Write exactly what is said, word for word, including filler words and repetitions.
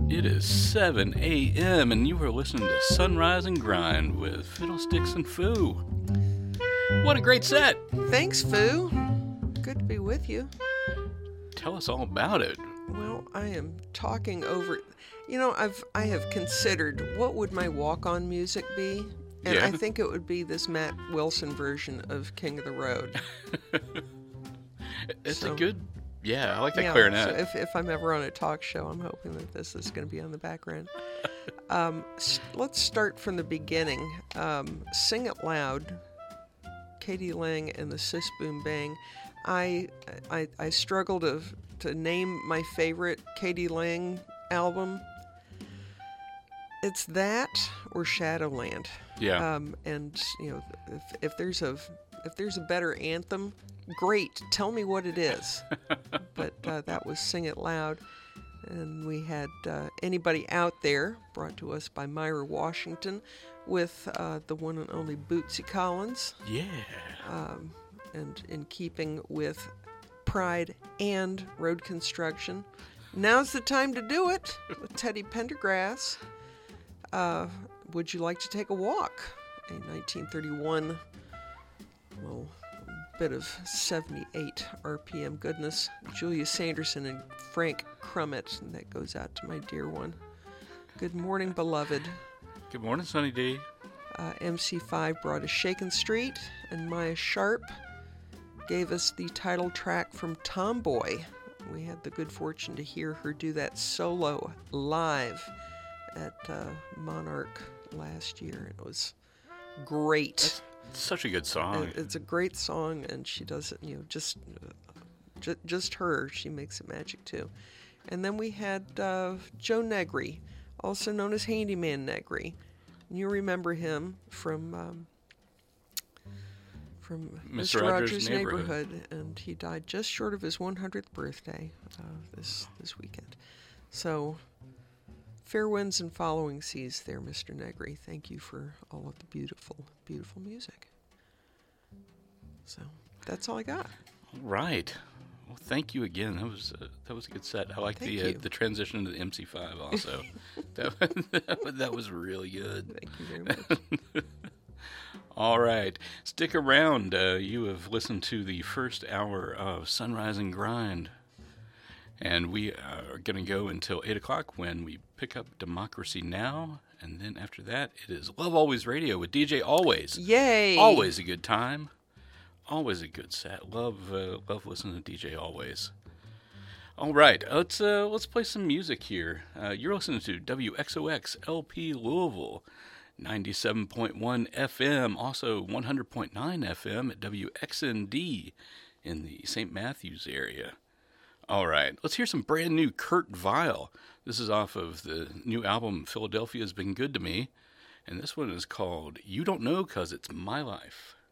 It is seven a.m. and you are listening to Sunrise and Grind with Fiddlesticks and Foo. What a great set! Thanks, Foo. Good to be with you. Tell us all about it. Well, I am talking over... You know, I've I have considered what would my walk-on music be, and Yeah. I think it would be this Matt Wilson version of King of the Road. It's So- a good... Yeah, I like that yeah, clarinet. So if, if I'm ever on a talk show, I'm hoping that this is going to be on the background. um, s- let's start from the beginning. Um, Sing It Loud, Katie Lang and the Sis Boom Bang. I, I, I struggle to, to name my favorite Katie Lang album. It's that or Shadowland. yeah. Um, and you know, if, if there's a if there's a better anthem, great. Tell me what it is. But uh, that was Sing It Loud, and we had uh, Anybody Out There, brought to us by Myra Washington, with uh, the one and only Bootsy Collins, yeah. um, and in keeping with Pride and Road Construction. Now's the time to do it with Teddy Pendergrass. Uh, Would You Like to Take a Walk? A nineteen thirty-one, well, bit of seventy-eight R P M goodness. Julia Sanderson and Frank Crummett, and that goes out to my dear one. Good morning, beloved. Good morning, Sunny D. Uh, M C five brought us Shakin' Street, and Maya Sharp gave us the title track from Tomboy. We had the good fortune to hear her do that solo live at uh, Monarch last year. It was great. It's such a good song. It- It's a great song, and she does it, you know, just uh, ju- just her. She makes it magic, too. And then we had uh, Joe Negri, also known as Handyman Negri. And you remember him from um, from Mister Mister Rogers' Rogers' Neighborhood. Neighborhood, and he died just short of his one hundredth birthday uh, this this weekend. So, fair winds and following seas there, Mister Negri. Thank you for all of the beautiful, beautiful music. So, that's all I got. All right. Well, thank you again. That was uh, that was a good set. I like Thank the uh, you. the transition to the M C five also. that, that was really good. Thank you very much. All right. Stick around. Uh, you have listened to the first hour of Sunrise and Grind. And we are going to go until eight o'clock when we pick up Democracy Now! And then after that, it is Love Always Radio with D J Always. Yay! Always a good time. Always a good set. Love uh, love listening to D J Always. All right. Let's, uh, let's play some music here. Uh, you're listening to W X O X L P Louisville. ninety-seven point one F M, also one hundred point nine F M at W X N D in the Saint Matthews area. All right, let's hear some brand new Kurt Vile. This is off of the new album Philadelphia's Been Good to Me, and this one is called You Don't Know 'Cause It's My Life.